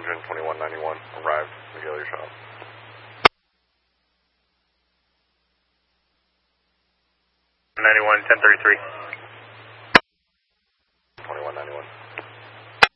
engine 2191 arrived. Miguel, your shot. 91, 1033.